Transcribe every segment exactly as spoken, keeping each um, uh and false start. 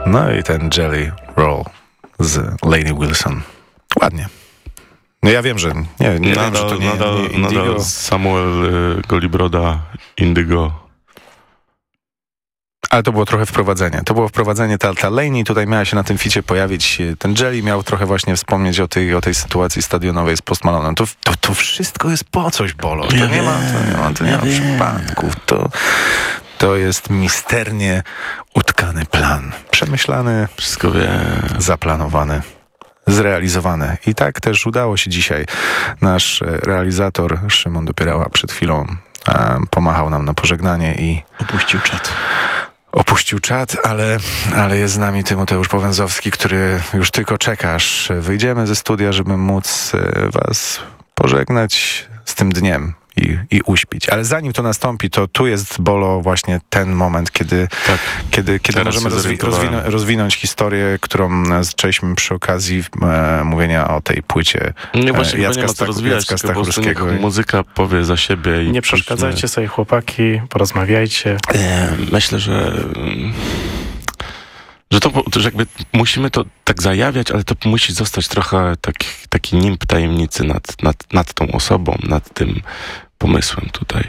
No i ten Jelly Roll z Lainey Wilson. Ładnie. No ja wiem, że nie, nie nadal, wiem, że to nie, nadal, nie Indigo. nadal Samuel y, Golibroda, Indygo. Ale to było trochę wprowadzenie. To było wprowadzenie. Ta, ta Lainey tutaj miała się na tym ficie pojawić. Ten Jelly miał trochę właśnie wspomnieć o tej, o tej sytuacji stadionowej z Post Malonem. To, to, to wszystko jest po coś, Bolo. To Ja nie ma, to nie ma, to nie ma ja przypadków. To, to jest misternie utkany plan. Przemyślany, Wszystko wie. zaplanowany, zrealizowany. I tak też udało się dzisiaj. Nasz realizator Szymon Dopierała przed chwilą e, pomachał nam na pożegnanie i Opuścił czat. Opuścił czat, ale, ale jest z nami Tymoteusz Powęzowski, który już tylko czeka, aż wyjdziemy ze studia, żeby móc was pożegnać z tym dniem i, i uśpić. Ale zanim to nastąpi, to tu jest, Bolo, właśnie ten moment, kiedy, Tak. kiedy, kiedy Teraz możemy się rozwi- zorientowałem. rozwinąć, rozwinąć historię, którą zaczęliśmy przy okazji e, mówienia o tej płycie Nie, właśnie e, chyba nie ma co Sta- rozwijać, Jacka tylko po prostu niech Stachurskiego. muzyka powie za siebie. I Nie przeszkadzajcie puśćmy. sobie, chłopaki, porozmawiajcie. E, Myślę, że że to, to że jakby musimy to tak zajawiać, ale to musi zostać trochę taki, taki nimb tajemnicy nad, nad, nad tą osobą, nad tym pomysłem tutaj.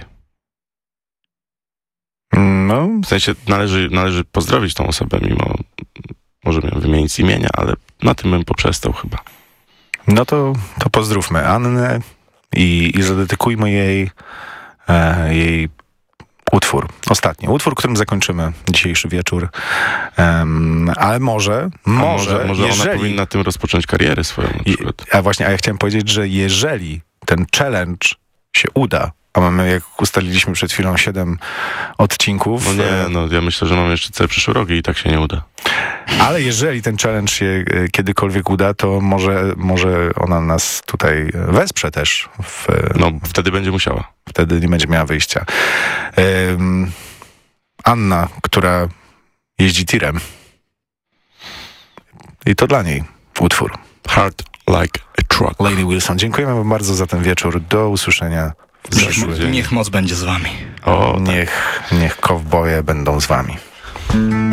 No, W sensie należy, należy pozdrowić tą osobę, mimo możemy ją wymienić z imienia, ale na tym bym poprzestał chyba. no to, to pozdrówmy Annę i, i zadedykujmy jej, e, jej utwór. Ostatni utwór, którym zakończymy dzisiejszy wieczór. Um, ale może, A może, może, może jeżeli, ona powinna tym rozpocząć karierę swoją na I, przykład. a właśnie, a ja chciałem powiedzieć, że jeżeli ten challenge się uda, a mamy, jak ustaliliśmy przed chwilą, siedem odcinków. No nie, no ja myślę, że mam jeszcze całe przyszłe rogi i tak się nie uda. Ale jeżeli ten challenge się e, kiedykolwiek uda, to może, może ona nas tutaj wesprze też. W, No wtedy będzie musiała. Wtedy nie będzie miała wyjścia. Um, Anna, która jeździ tirem. I to dla niej utwór. Hard like a truck. Lainey Wilson, dziękujemy wam bardzo za ten wieczór. Do usłyszenia w Niech- przyszłym. Dzień. Niech moc będzie z wami. O, tak. Niech, niech kowboje będą z wami.